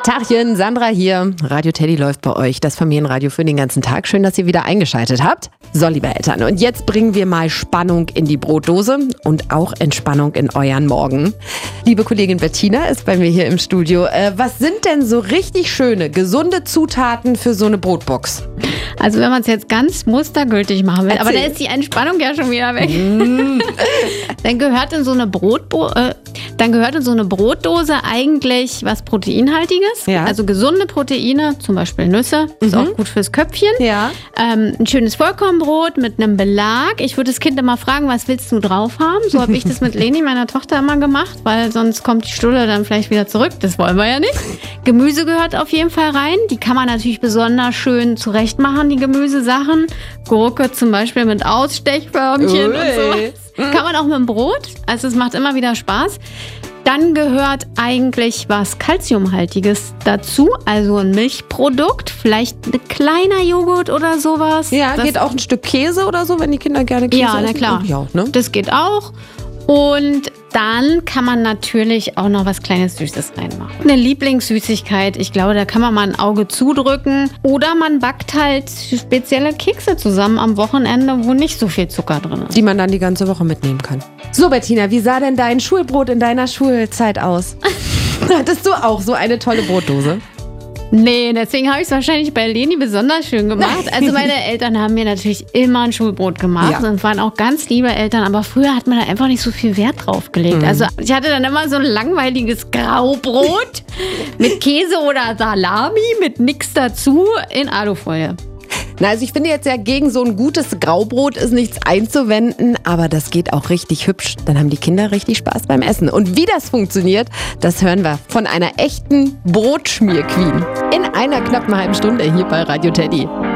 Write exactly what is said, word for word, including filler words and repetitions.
Tachchen, Sandra hier. Radio Teddy läuft bei euch, das Familienradio für den ganzen Tag. Schön, dass ihr wieder eingeschaltet habt. So, liebe Eltern, und jetzt bringen wir mal Spannung in die Brotdose und auch Entspannung in euren Morgen. Liebe Kollegin Bettina ist bei mir hier im Studio. Äh, was sind denn so richtig schöne, gesunde Zutaten für so eine Brotbox? Also wenn man es jetzt ganz mustergültig machen will, Erzähl. aber da ist die Entspannung ja schon wieder weg. Mm. dann gehört in so eine Brotbo äh, dann gehört in so eine Brotdose eigentlich was Proteinhaltiges. Ja. Also gesunde Proteine, zum Beispiel Nüsse, ist mhm. auch gut fürs Köpfchen. Ja. Ähm, ein schönes Vollkornbrot mit einem Belag. Ich würde das Kind immer fragen, was willst du drauf haben? So habe ich das mit Leni, meiner Tochter, immer gemacht, weil sonst kommt die Stulle dann vielleicht wieder zurück. Das wollen wir ja nicht. Gemüse gehört auf jeden Fall rein. Die kann man natürlich besonders schön zurecht machen, die Gemüsesachen. Gurke zum Beispiel mit Ausstechförmchen Ui. und so. Kann man auch mit dem Brot. Also es macht immer wieder Spaß. Dann gehört eigentlich was Kalziumhaltiges dazu, also ein Milchprodukt, vielleicht ein kleiner Joghurt oder sowas. Ja, das geht auch ein Stück Käse oder so, wenn die Kinder gerne Käse essen. Ja, na klar. Ja, ne? Das geht auch. Und dann kann man natürlich auch noch was Kleines Süßes reinmachen. Eine Lieblingssüßigkeit, ich glaube, da kann man mal ein Auge zudrücken. Oder man backt halt spezielle Kekse zusammen am Wochenende, wo nicht so viel Zucker drin ist. Die man dann die ganze Woche mitnehmen kann. So, Bettina, wie sah denn dein Schulbrot in deiner Schulzeit aus? Hattest du auch so eine tolle Brotdose? Nee, deswegen habe ich es wahrscheinlich bei Leni besonders schön gemacht. Also meine Eltern haben mir natürlich immer ein Schulbrot gemacht ja. und waren auch ganz liebe Eltern. Aber früher hat man da einfach nicht so viel Wert drauf gelegt. Mhm. Also ich hatte dann immer so ein langweiliges Graubrot mit Käse oder Salami, mit nix dazu in Alufolie. Na, also ich finde jetzt ja, gegen so ein gutes Graubrot ist nichts einzuwenden, aber das geht auch richtig hübsch. Dann haben die Kinder richtig Spaß beim Essen. Und wie das funktioniert, das hören wir von einer echten Brotschmier-Queen in einer knappen halben Stunde hier bei Radio Teddy.